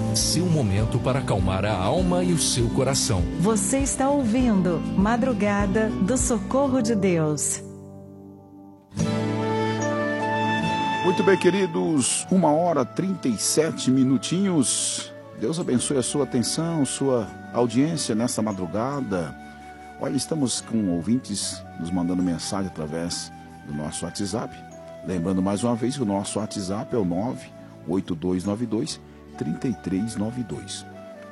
seu momento para acalmar a alma e o seu coração. Você está ouvindo Madrugada do Socorro de Deus. Muito bem, queridos, 1h37. Deus abençoe a sua atenção, sua audiência nessa madrugada. Olha, estamos com ouvintes nos mandando mensagem através do nosso WhatsApp. Lembrando mais uma vez que o nosso WhatsApp é o 98292-3392.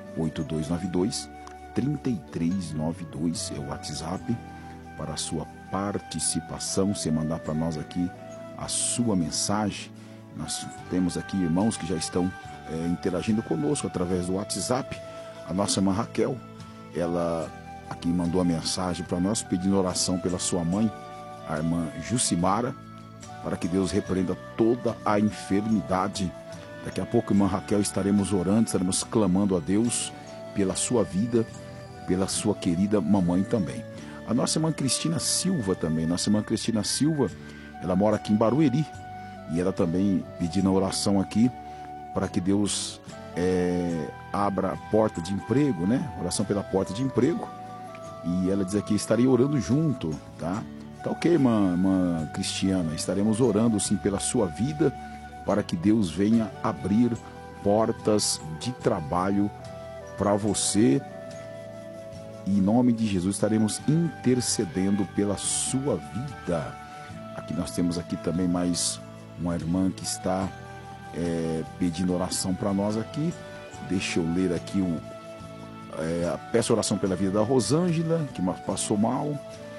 8292-3392 é o WhatsApp para a sua participação. Você mandar para nós aqui a sua mensagem. Nós temos aqui irmãos que já estão interagindo conosco através do WhatsApp. A nossa irmã Raquel, ela aqui mandou a mensagem para nós pedindo oração pela sua mãe, a irmã Jucimara, para que Deus repreenda toda a enfermidade. Daqui a pouco, irmã Raquel, estaremos orando, estaremos clamando a Deus pela sua vida, pela sua querida mamãe também. A nossa irmã Cristina Silva também, ela mora aqui em Barueri, e ela também pedindo oração aqui para que Deus abra a porta de emprego, né? Oração pela porta de emprego. E ela diz aqui, estarei orando junto, tá? Tá ok, irmã Cristiana, estaremos orando sim pela sua vida, para que Deus venha abrir portas de trabalho para você. E em nome de Jesus estaremos intercedendo pela sua vida. Aqui nós temos aqui também mais uma irmã que está pedindo oração para nós aqui. Deixa eu ler aqui peço oração pela vida da Rosângela, que passou mal,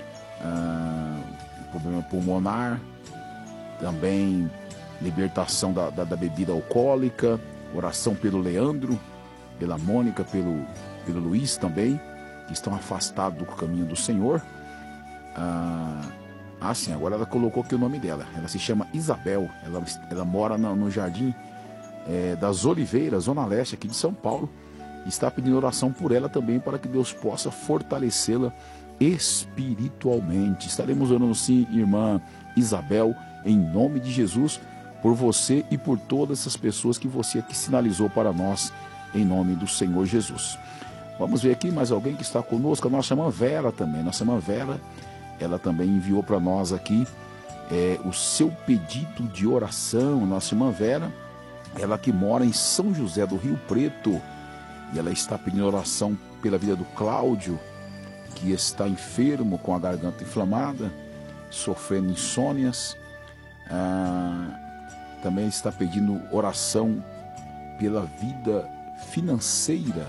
problema pulmonar, também libertação da bebida alcoólica, oração pelo Leandro, pela Mônica, pelo Luiz também, que estão afastados do caminho do Senhor. Sim, agora ela colocou aqui o nome dela. Ela se chama Isabel. Ela mora no Jardim das Oliveiras, Zona Leste, aqui de São Paulo. Está pedindo oração por ela também, para que Deus possa fortalecê-la espiritualmente. Estaremos orando sim, irmã Isabel, em nome de Jesus, por você e por todas essas pessoas que você aqui sinalizou para nós, em nome do Senhor Jesus. Vamos ver aqui mais alguém que está conosco, a nossa irmã Vera também. Nossa irmã Vera, ela também enviou para nós aqui o seu pedido de oração. Nossa irmã Vera, ela que mora em São José do Rio Preto, e ela está pedindo oração pela vida do Cláudio, que está enfermo, com a garganta inflamada, sofrendo insônias. Também está pedindo oração pela vida financeira,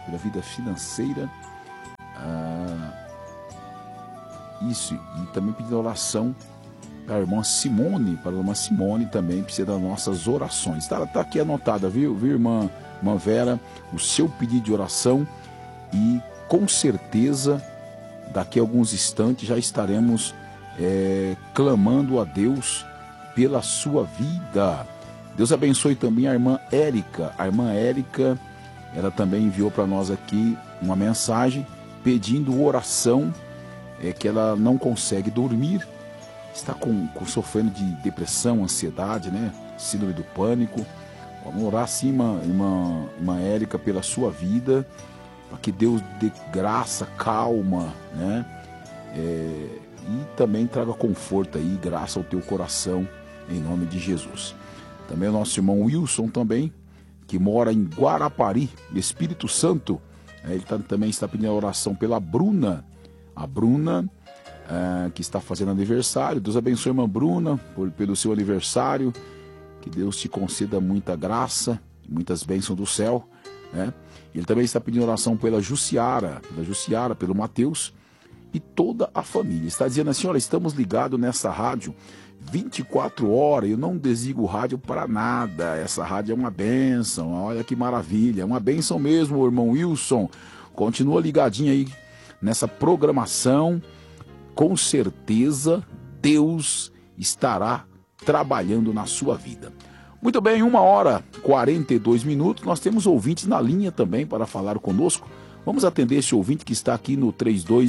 isso, e também pedindo oração para a irmã Simone, também precisa das nossas orações. Tá aqui anotada, viu, irmã Vera, o seu pedido de oração, e com certeza daqui a alguns instantes já estaremos clamando a Deus pela sua vida. Deus abençoe também a irmã Érica. A irmã Érica, ela também enviou para nós aqui uma mensagem pedindo oração, que ela não consegue dormir, está sofrendo de depressão, ansiedade, né? Síndrome do pânico. Vamos orar sim, irmã Érica, pela sua vida, para que Deus dê graça, calma, né? E também traga conforto aí, graça ao teu coração, em nome de Jesus. Também o nosso irmão Wilson também, que mora em Guarapari, Espírito Santo. Ele também está pedindo oração pela Bruna. A Bruna, que está fazendo aniversário. Deus abençoe a irmã Bruna pelo seu aniversário. Que Deus te conceda muita graça, muitas bênçãos do céu, né? Ele também está pedindo oração pela Juciara, pelo Mateus e toda a família. Está dizendo assim, olha, estamos ligados nessa rádio 24 horas, eu não desligo o rádio para nada, essa rádio é uma bênção, olha que maravilha, é uma bênção mesmo, irmão Wilson. Continua ligadinho aí nessa programação, com certeza Deus estará trabalhando na sua vida. Muito bem, 1h42, nós temos ouvintes na linha também para falar conosco. Vamos atender esse ouvinte que está aqui no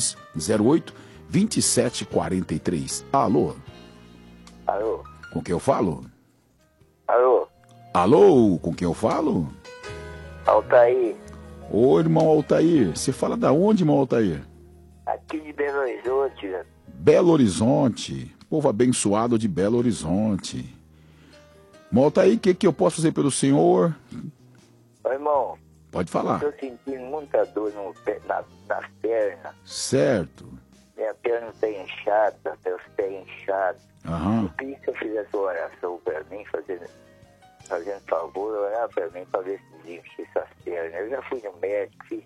3208-2743. Alô? Alô? Com quem eu falo? Alô? Alô, com quem eu falo? Altair. Ô, irmão Altair, você fala da onde, irmão Altair? Aqui de Belo Horizonte. Belo Horizonte, povo abençoado de Belo Horizonte. Irmão Altair, o que eu posso fazer pelo senhor? Ô, irmão. Pode falar. Eu tô sentindo muita dor nas pernas. Certo. Minha perna está inchada, meus pés inchados. Aham. Eu queria que eu fizesse uma oração para mim, fazendo favor, orar para mim, para ver se desenche essas pernas. Eu já fui no médico, fiz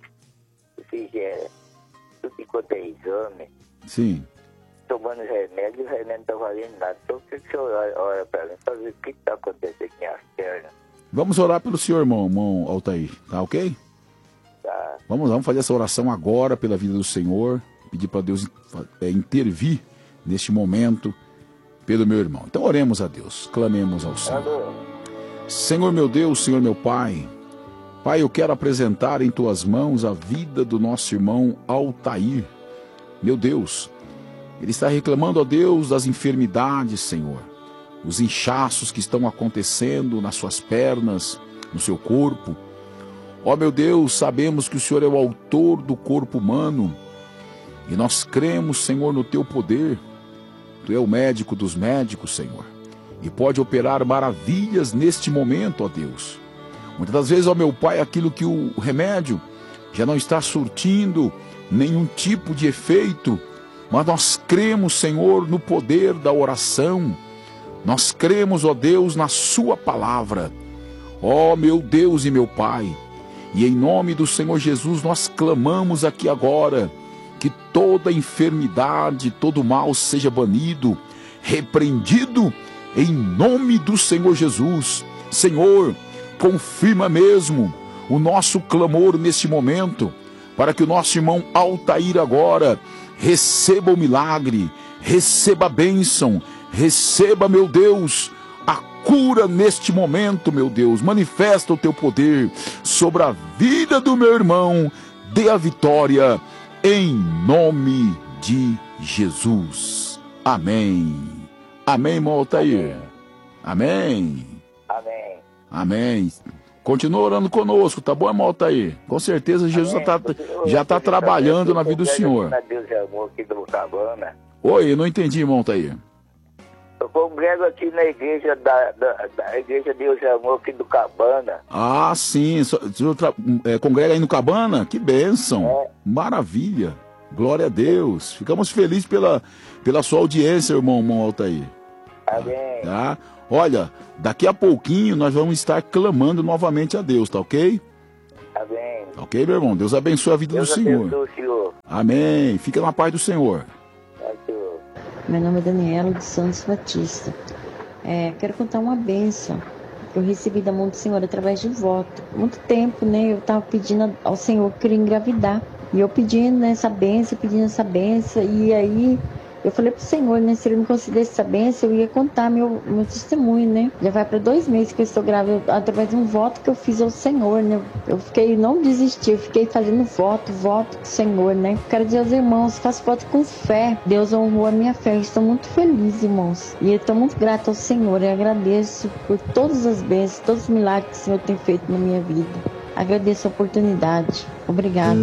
tudo quanto é exame. Sim. Tomando remédio, e o remédio não está valendo nada. Então, por que o senhor ora para mim, para ver o que está acontecendo com minhas pernas? Vamos orar pelo senhor, irmão Altair, tá ok? Tá. Vamos fazer essa oração agora pela vida do Senhor, pedir para Deus intervir neste momento pelo meu irmão. Então oremos a Deus, clamemos ao Senhor. Alô? Senhor meu Deus, Senhor meu Pai, Pai, eu quero apresentar em Tuas mãos a vida do nosso irmão Altair. Meu Deus, ele está reclamando a Deus das enfermidades, Senhor, os inchaços que estão acontecendo nas suas pernas, no seu corpo. Ó meu Deus, sabemos que o Senhor é o autor do corpo humano e nós cremos, Senhor, no Teu poder. Tu é o médico dos médicos, Senhor, e pode operar maravilhas neste momento, ó Deus. Muitas das vezes, ó meu Pai, aquilo que o remédio já não está surtindo nenhum tipo de efeito, mas nós cremos, Senhor, no poder da oração. Nós cremos, ó Deus, na Sua palavra. Ó meu Deus e meu Pai, e em nome do Senhor Jesus nós clamamos aqui agora que toda enfermidade, todo mal seja banido, repreendido em nome do Senhor Jesus. Senhor, confirma mesmo o nosso clamor neste momento, para que o nosso irmão Altair agora receba o milagre, receba a bênção, receba, meu Deus, a cura neste momento, meu Deus. Manifesta o Teu poder sobre a vida do meu irmão, dê a vitória em nome de Jesus. Amém. Amém, irmão Altair. Amém. Amém. Amém. Continua orando conosco, tá bom, irmão Altair? Com certeza Jesus já está trabalhando na vida do senhor. Deus é amor aqui do Cabana. Oi, eu não entendi, irmão Altair. Eu congrego aqui na igreja da igreja Deus é amor aqui do Cabana. Ah, sim. O senhor congrega aí no Cabana? Que bênção. É. Maravilha. Glória a Deus. Ficamos felizes pela sua audiência, irmão Altair. Amém. Tá? Olha, daqui a pouquinho nós vamos estar clamando novamente a Deus, tá ok? Amém. Tá ok, meu irmão? Deus abençoe a vida Deus do Senhor. abençoe o Senhor. Amém. Fica na paz do Senhor. Senhor. Meu nome é Daniela dos Santos Batista. Quero contar uma bênção que eu recebi da mão do Senhor através de voto. Há muito tempo, né? Eu estava pedindo ao Senhor que queria engravidar. E eu pedindo essa bênção, e aí eu falei pro Senhor, né? Se Ele me concedesse essa bênção, eu ia contar meu testemunho, né? Já vai para 2 meses que eu estou grávida, através de um voto que eu fiz ao Senhor, né? Não desisti, eu fiquei fazendo voto com o Senhor, né? Quero dizer aos irmãos, faço voto com fé. Deus honrou a minha fé, eu estou muito feliz, irmãos. E eu estou muito grata ao Senhor, eu agradeço por todas as bênçãos, todos os milagres que o Senhor tem feito na minha vida. Agradeço a oportunidade. Obrigada.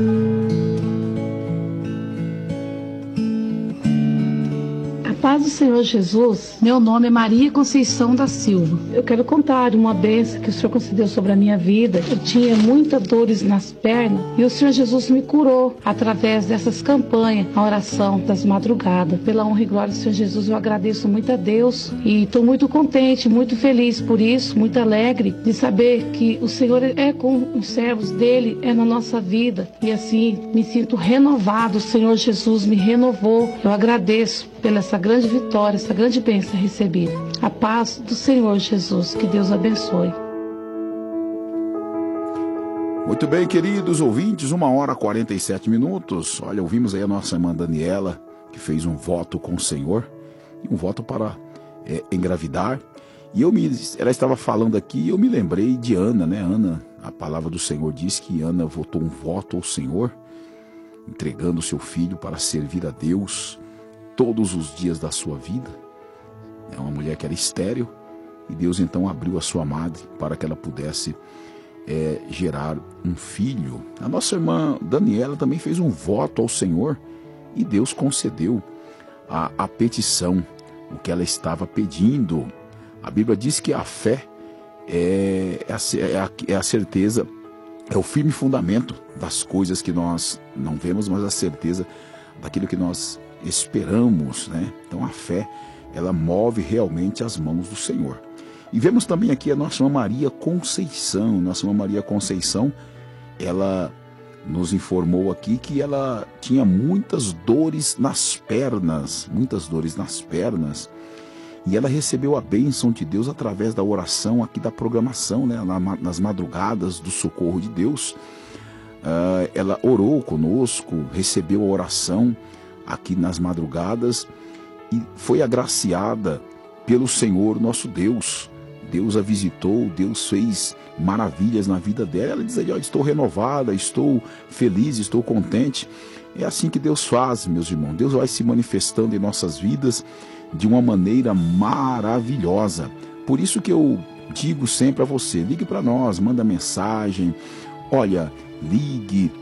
Paz do Senhor Jesus, meu nome é Maria Conceição da Silva. Eu quero contar uma bênção que o Senhor concedeu sobre a minha vida. Eu tinha muitas dores nas pernas e o Senhor Jesus me curou através dessas campanhas, a oração das madrugadas. Pela honra e glória do Senhor Jesus, eu agradeço muito a Deus e estou muito contente, muito feliz por isso, muito alegre de saber que o Senhor é com os servos dele, é na nossa vida e assim me sinto renovado. O Senhor Jesus me renovou. Eu agradeço pela essa grande vitória, essa grande bênção recebida. A paz do Senhor Jesus, que Deus abençoe. Muito bem, queridos ouvintes, 1h47. Olha, ouvimos aí a nossa irmã Daniela, que fez um voto com o Senhor, um voto para engravidar. E ela estava falando aqui e eu me lembrei de Ana, né? Ana, a palavra do Senhor diz que Ana votou um voto ao Senhor, entregando o seu filho para servir a Deus todos os dias da sua vida. É uma mulher que era estéril e Deus então abriu a sua madre para que ela pudesse gerar um filho. A nossa irmã Daniela também fez um voto ao Senhor e Deus concedeu a petição, o que ela estava pedindo. A Bíblia diz que a fé é a certeza, é o firme fundamento das coisas que nós não vemos, mas a certeza daquilo que nós esperamos, né? Então a fé, ela move realmente as mãos do Senhor. E vemos também aqui a nossa irmã Maria Conceição. Nossa irmã Maria Conceição, ela nos informou aqui que ela tinha muitas dores nas pernas, e ela recebeu a bênção de Deus através da oração aqui da programação, né? Nas madrugadas do Socorro de Deus. Ela orou conosco, recebeu a oração aqui nas madrugadas e foi agraciada pelo Senhor nosso Deus. Deus a visitou, Deus fez maravilhas na vida dela. Ela diz aí, estou renovada, estou feliz, estou contente. É assim que Deus faz, meus irmãos. Deus vai se manifestando em nossas vidas de uma maneira maravilhosa. Por isso que eu digo sempre a você, ligue para nós, manda mensagem. Olha, ligue,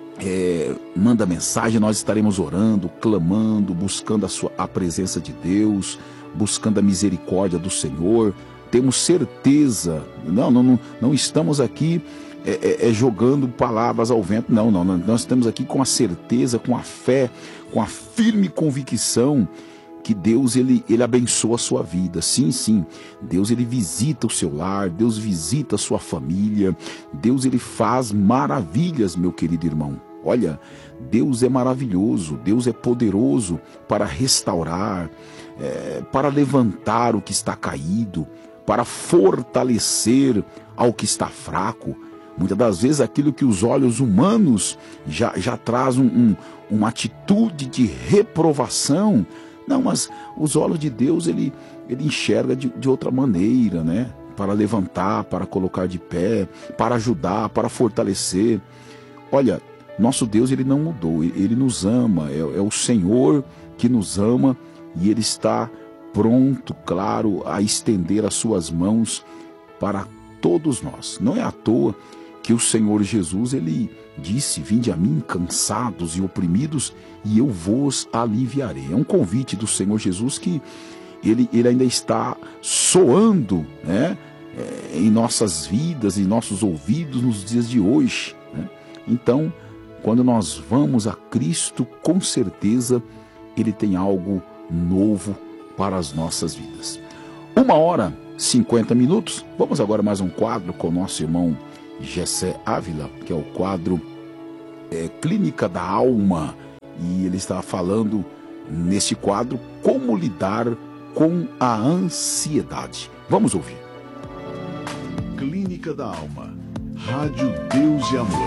manda mensagem, nós estaremos orando, clamando, buscando a presença de Deus, buscando a misericórdia do Senhor. Temos certeza, não estamos aqui jogando palavras ao vento, não, nós estamos aqui com a certeza, com a fé, com a firme convicção que Deus ele abençoa a sua vida. Sim, Deus ele visita o seu lar, Deus visita a sua família, Deus ele faz maravilhas, meu querido irmão. Olha, Deus é maravilhoso, Deus é poderoso para restaurar, para levantar o que está caído, para fortalecer ao que está fraco. Muitas das vezes aquilo que os olhos humanos já traz uma atitude de reprovação. Não, mas os olhos de Deus, ele enxerga de outra maneira, né? Para levantar, para colocar de pé, para ajudar, para fortalecer. Olha, nosso Deus, ele não mudou, ele nos ama, é o Senhor que nos ama e ele está pronto, claro, a estender as suas mãos para todos nós. Não é à toa que o Senhor Jesus, ele disse, vinde a mim cansados e oprimidos e eu vos aliviarei. É um convite do Senhor Jesus que ele ainda está soando, né? Em nossas vidas, em nossos ouvidos nos dias de hoje, né? Então, quando nós vamos a Cristo, com certeza ele tem algo novo para as nossas vidas. 1h50. Vamos agora mais um quadro com o nosso irmão Gessé Ávila, que é o quadro Clínica da Alma. E ele está falando nesse quadro como lidar com a ansiedade. Vamos ouvir. Clínica da Alma. Rádio Deus e Amor.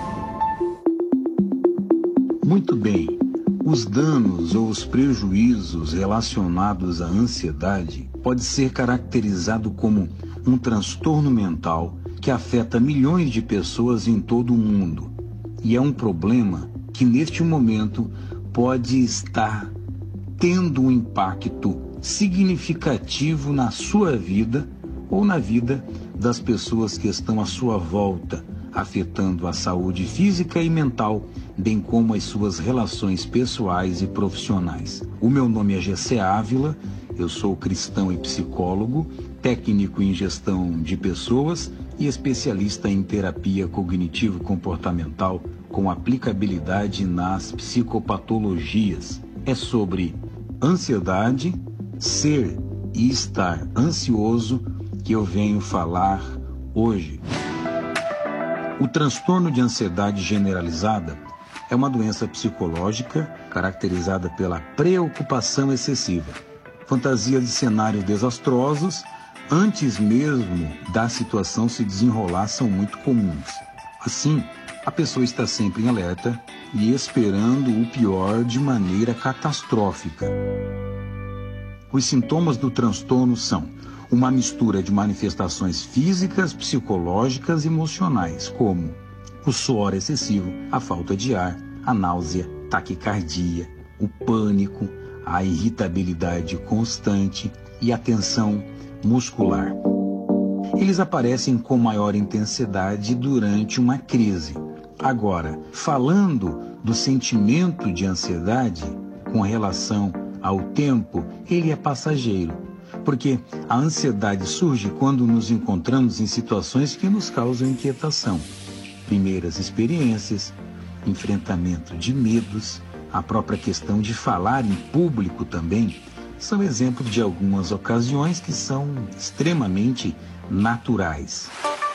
Muito bem. Os danos ou os prejuízos relacionados à ansiedade pode ser caracterizado como um transtorno mental que afeta milhões de pessoas em todo o mundo. E é um problema que neste momento pode estar tendo um impacto significativo na sua vida ou na vida das pessoas que estão à sua volta, afetando a saúde física e mental, bem como as suas relações pessoais e profissionais. O meu nome é Gessé Ávila, eu sou cristão e psicólogo, técnico em gestão de pessoas e especialista em terapia cognitivo-comportamental com aplicabilidade nas psicopatologias. É sobre ansiedade, ser e estar ansioso que eu venho falar hoje. O transtorno de ansiedade generalizada é uma doença psicológica caracterizada pela preocupação excessiva, fantasia de cenários desastrosos antes mesmo da situação se desenrolar são muito comuns. Assim, a pessoa está sempre em alerta e esperando o pior de maneira catastrófica. Os sintomas do transtorno são uma mistura de manifestações físicas, psicológicas e emocionais, como o suor excessivo, a falta de ar, a náusea, taquicardia, o pânico, a irritabilidade constante e a tensão muscular. eles aparecem com maior intensidade durante uma crise. Agora, falando do sentimento de ansiedade com relação ao tempo, ele é passageiro, porque a ansiedade surge quando nos encontramos em situações que nos causam inquietação. Primeiras experiências, enfrentamento de medos, a própria questão de falar em público também, são exemplos de algumas ocasiões que são extremamente naturais.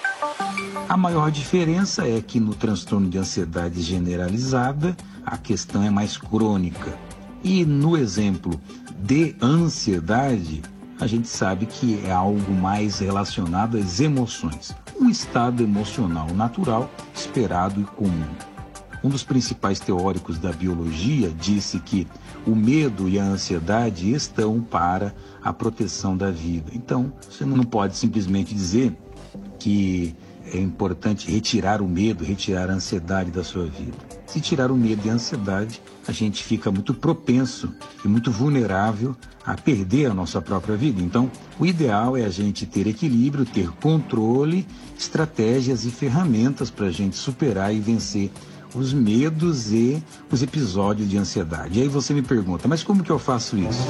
A maior diferença é que no transtorno de ansiedade generalizada, a questão é mais crônica. E no exemplo de ansiedade, a gente sabe que é algo mais relacionado às emoções. Um estado emocional natural, esperado e comum. Um dos principais teóricos da biologia disse que o medo e a ansiedade estão para a proteção da vida. Então, você não pode simplesmente dizer que é importante retirar o medo, retirar a ansiedade da sua vida. Se tirar o medo e a ansiedade, a gente fica muito propenso e muito vulnerável a perder a nossa própria vida. Então, o ideal é a gente ter equilíbrio, ter controle, estratégias e ferramentas para a gente superar e vencer os medos e os episódios de ansiedade. E aí você me pergunta, mas como que eu faço isso?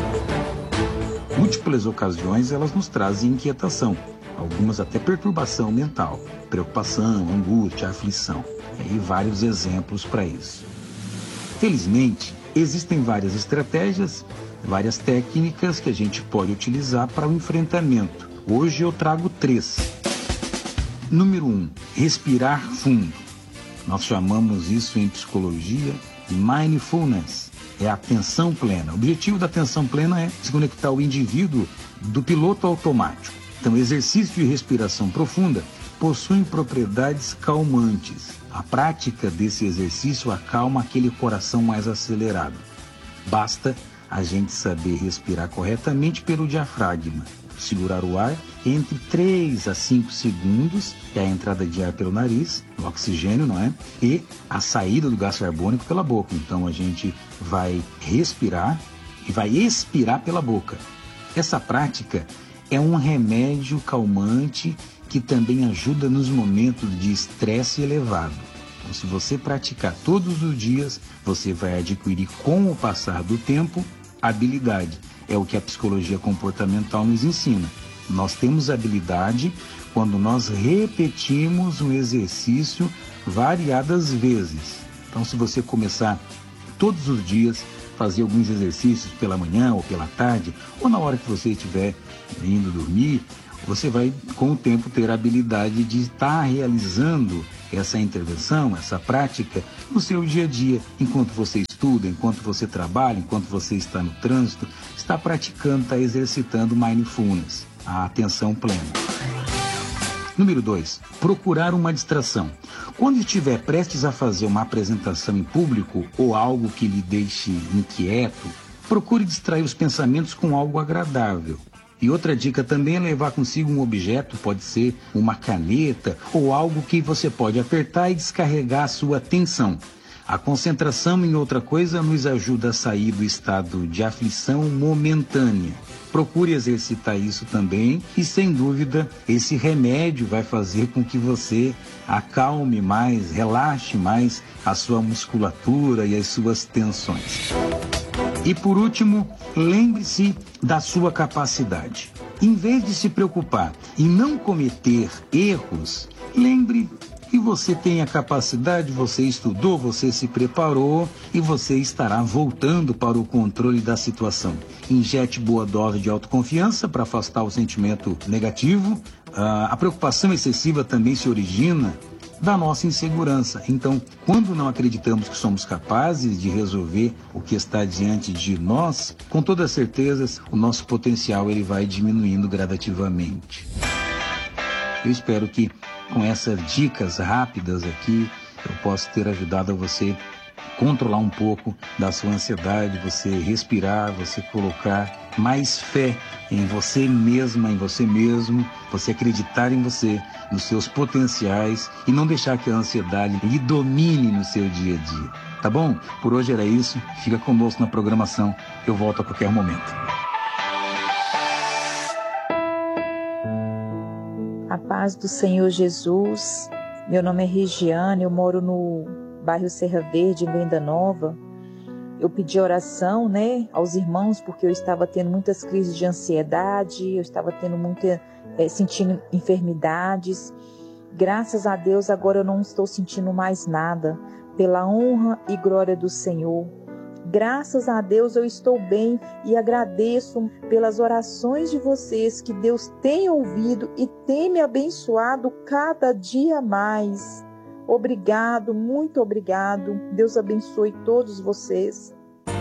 Múltiplas ocasiões elas nos trazem inquietação, algumas até perturbação mental, preocupação, angústia, aflição. E aí vários exemplos para isso. Felizmente, existem várias estratégias, várias técnicas que a gente pode utilizar para o enfrentamento. Hoje eu trago 3. Número 1, respirar fundo. Nós chamamos isso em psicologia de mindfulness, é a atenção plena. O objetivo da atenção plena é desconectar o indivíduo do piloto automático. Então, o exercício de respiração profunda possui propriedades calmantes. A prática desse exercício acalma aquele coração mais acelerado. Basta a gente saber respirar corretamente pelo diafragma. Segurar o ar entre 3 a 5 segundos, que é a entrada de ar pelo nariz, o oxigênio, não é? E a saída do gás carbônico pela boca. Então a gente vai respirar e vai expirar pela boca. Essa prática é um remédio calmante que também ajuda nos momentos de estresse elevado. Então, se você praticar todos os dias, você vai adquirir com o passar do tempo habilidade. É o que a psicologia comportamental nos ensina. Nós temos habilidade quando nós repetimos um exercício variadas vezes. Então, se você começar todos os dias a fazer alguns exercícios pela manhã ou pela tarde, ou na hora que você estiver indo dormir, você vai, com o tempo, ter a habilidade de estar realizando essa intervenção, essa prática no seu dia a dia, enquanto você estuda, enquanto você trabalha, enquanto você está no trânsito, está praticando, está exercitando mindfulness, a atenção plena. Número 2, procurar uma distração. Quando estiver prestes a fazer uma apresentação em público ou algo que lhe deixe inquieto, procure distrair os pensamentos com algo agradável. E outra dica também é levar consigo um objeto, pode ser uma caneta ou algo que você pode apertar e descarregar a sua atenção. A concentração em outra coisa nos ajuda a sair do estado de aflição momentânea. Procure exercitar isso também e, sem dúvida, esse remédio vai fazer com que você acalme mais, relaxe mais a sua musculatura e as suas tensões. E por último, lembre-se da sua capacidade. Em vez de se preocupar em não cometer erros, lembre que você tem a capacidade, você estudou, você se preparou e você estará voltando para o controle da situação. Injete boa dose de autoconfiança para afastar o sentimento negativo. A preocupação excessiva também se origina da nossa insegurança. Então, quando não acreditamos que somos capazes de resolver o que está diante de nós, com toda certeza o nosso potencial ele vai diminuindo gradativamente. Eu espero que com essas dicas rápidas aqui eu possa ter ajudado a você controlar um pouco da sua ansiedade, você respirar, você colocar mais fé em você mesma, em você mesmo, você acreditar em você, nos seus potenciais e não deixar que a ansiedade lhe domine no seu dia a dia. Tá bom? Por hoje era isso. Fica conosco na programação. Eu volto a qualquer momento. paz do Senhor Jesus. Meu nome é Regiane, eu moro no bairro Serra Verde, em Venda Nova. Eu pedi oração, aos irmãos, porque eu estava tendo muitas crises de ansiedade, eu estava tendo sentindo enfermidades. Graças a Deus, agora eu não estou sentindo mais nada, pela honra e glória do Senhor. Graças a Deus eu estou bem e agradeço pelas orações de vocês que Deus tem ouvido e tem me abençoado cada dia mais. Obrigado, muito obrigado. Deus abençoe todos vocês.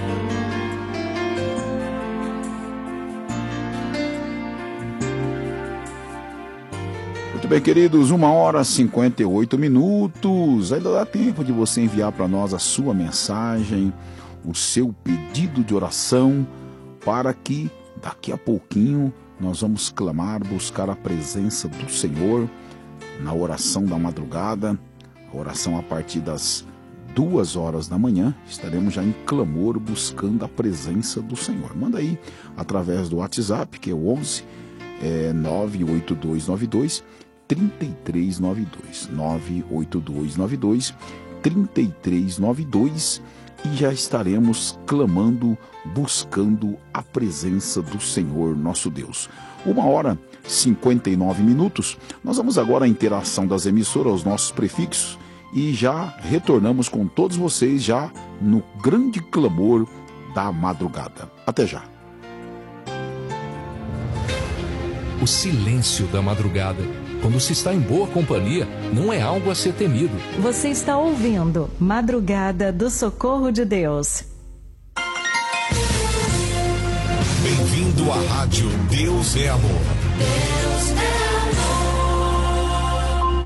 Muito bem, queridos, 1h58. Ainda dá tempo de você enviar para nós a sua mensagem, o seu pedido de oração, para que daqui a pouquinho nós vamos clamar, buscar a presença do Senhor na oração da madrugada, a oração a partir das 2h da manhã. Estaremos já em clamor buscando a presença do Senhor. Manda aí através do WhatsApp, que é o 11 98292 3392 98292 3392 e já estaremos clamando, buscando a presença do Senhor nosso Deus. 1h59. Nós vamos agora à interação das emissoras, aos nossos prefixos, e já retornamos com todos vocês já no grande clamor da madrugada. Até já. O silêncio da madrugada, quando se está em boa companhia, não é algo a ser temido. Você está ouvindo Madrugada do Socorro de Deus. Bem-vindo à Rádio Deus é Amor. Deus é amor.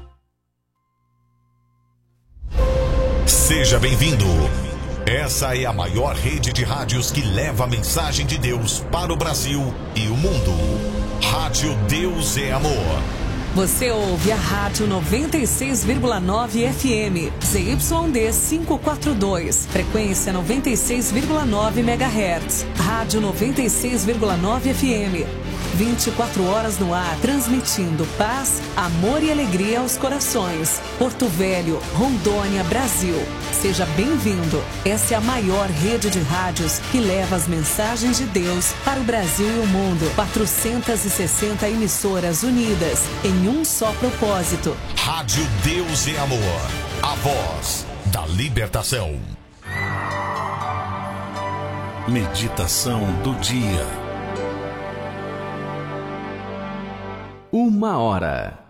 Seja bem-vindo. Essa é a maior rede de rádios que leva a mensagem de Deus para o Brasil e o mundo. Rádio Deus é Amor. Você ouve a Rádio 96,9 FM, ZYD 542, frequência 96,9 MHz. Rádio 96,9 FM, 24 horas no ar, transmitindo paz, amor e alegria aos corações. Porto Velho, Rondônia, Brasil. Seja bem-vindo. Essa é a maior rede de rádios que leva as mensagens de Deus para o Brasil e o mundo. 460 emissoras unidas em um só propósito. Rádio Deus é Amor. A voz da libertação. Meditação do dia. 1 hora.